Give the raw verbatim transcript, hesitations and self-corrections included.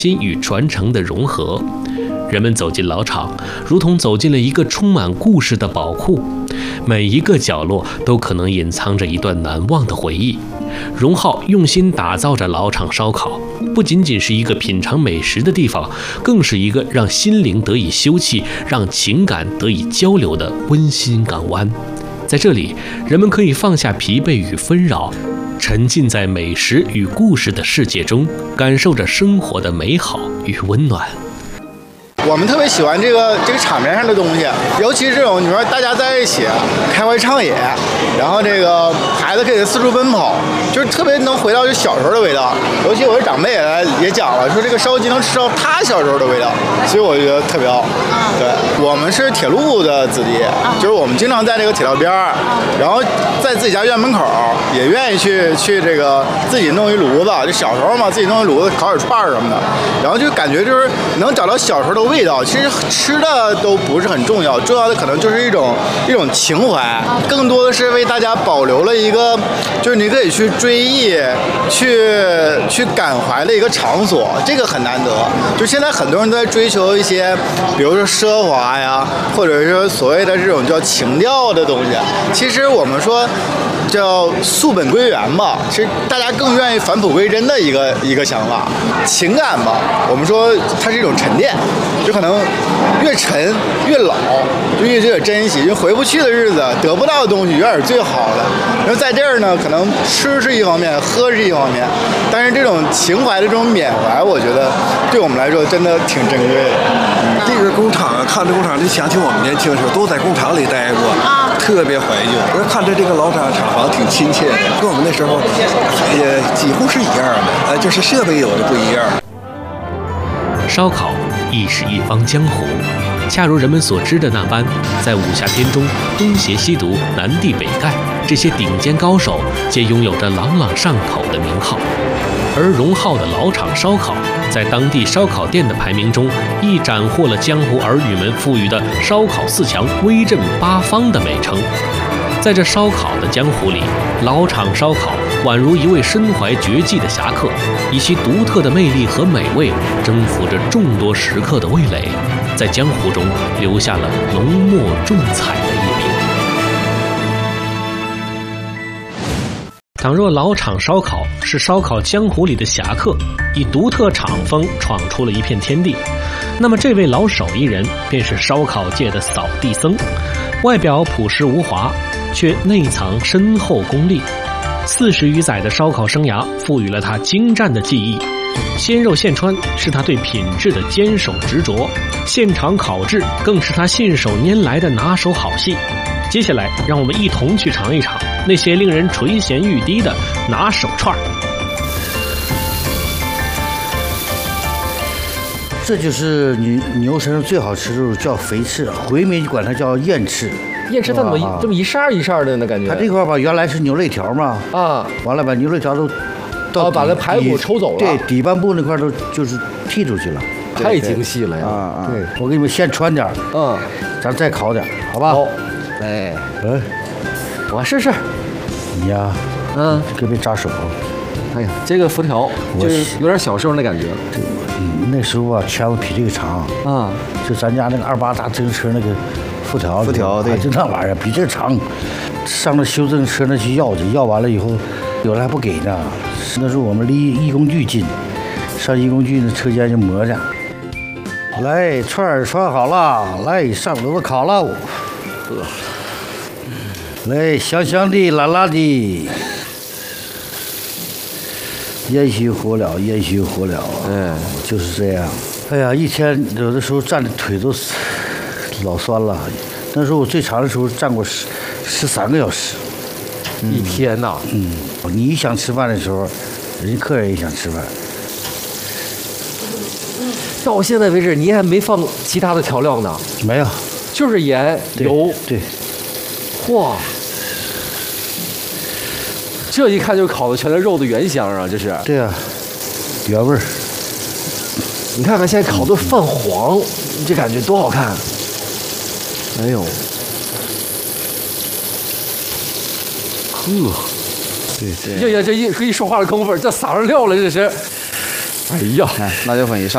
新与传承的融合。人们走进老厂，如同走进了一个充满故事的宝库，每一个角落都可能隐藏着一段难忘的回忆。荣浩用心打造着老厂烧烤，不仅仅是一个品尝美食的地方，更是一个让心灵得以休憩、让情感得以交流的温馨港湾。在这里，人们可以放下疲惫与纷扰，沉浸在美食与故事的世界中，感受着生活的美好与温暖。 我们特别喜欢这个这个场面上的东西，尤其是这种你说大家在一起开怀畅饮，然后这个孩子可以四处奔跑，就是特别能回到就小时候的味道。尤其我的长辈也也讲了，说这个烧鸡能吃到他小时候的味道，所以我觉得特别好。对，我们是铁路的子弟，就是我们经常在这个铁道边儿，然后在自己家院门口也愿意去去这个自己弄一炉子，就小时候嘛，自己弄一炉子烤点串儿什么的，然后就感觉就是能找到小时候的味道。其实吃的都不是很重要，重要的可能就是一种一种情怀，更多的是为大家保留了一个，就是你可以去追忆、去去感怀的一个场所，这个很难得。就现在很多人都在追求一些，比如说奢华呀，或者是所谓的这种叫情调的东西。其实我们说叫溯本归源吧，其实大家更愿意返璞归真的一个一个想法。情感吧，我们说它是一种沉淀。就可能越沉越老，就越觉得珍惜，因为回不去的日子，得不到的东西永远是最好的。然后在这儿呢，可能吃是一方面，喝是一方面，但是这种情怀的这种缅怀，我觉得对我们来说真的挺珍贵的。 这个工厂啊，看这工厂就想起我们年轻时候都在工厂里待过，特别怀旧。我看着这个老厂厂房挺亲切的，跟我们那时候也几乎是一样的，呃，就是设备有的不一样。 烧烤亦是一方江湖，恰如人们所知的那般，在武侠片中，东邪西毒、南帝北丐这些顶尖高手皆拥有着朗朗上口的名号，而荣浩的老厂烧烤在当地烧烤店的排名中，亦斩获了江湖儿女们赋予的“烧烤四强、威震八方”的美称。在这烧烤的江湖里，老厂烧烤宛如一位身怀绝技的侠客，以其独特的魅力和美味征服着众多食客的味蕾，在江湖中留下了浓墨重彩的一笔。倘若老厂烧烤是烧烤江湖里的侠客，以独特厂风闯出了一片天地，那么这位老手艺人便是烧烤界的扫地僧。外表朴实无华，却内藏深厚功力。四十余载的烧烤生涯赋予了他精湛的技艺，鲜肉现穿是他对品质的坚守执着，现场烤制更是他信手拈来的拿手好戏。接下来让我们一同去尝一尝那些令人垂涎欲滴的拿手串儿。 这就是牛牛身上最好吃的肉，叫肥翅，回民管它叫燕翅。 燕翅它怎么一这么一扇一扇的呢？感觉它这块吧，原来是牛肋条嘛，啊，完了把牛肋条都到、哦、把那排骨抽走了， 对，底半部那块都就是剔出去了， 太精细了呀！ 啊啊，对，我给你们先穿点，嗯，咱再烤点，好吧？ 好，哎，嗯，我试试。 你呀，嗯，可别扎手。 哎呀，这个辐条就是有点小时候那感觉。 嗯，那时候啊，圈子比这个长啊，就咱家那个二八大自行车那个辐条， 辐条对， 就那玩意儿比这个长。上那修自行车那去要去，要完了以后，有的还不给呢。那时候我们离义工局近，上义工局那车间就磨着。来，串儿串好了，来上炉子烤了。呵，来香香的，辣辣的。烟熏火燎，烟熏火燎，嗯，就是这样。哎呀，一天有的时候站的腿都老酸了。那时候我最长的时候站过十十三个小时， 嗯、一天呐。 嗯，你一想吃饭的时候，人家客人也想吃饭。 到现在为止，你还没放其他的调料呢？ 没有， 就是盐、油。 对。 嚯！这一看就烤的全是肉的原香啊！这是。 对啊，原味儿。 你看看现在烤的泛黄，这感觉多好看！哎呦，呵， 对对。 呀呀，这一一说话的功夫，这撒上料了，这是。哎呀， 辣椒粉一上。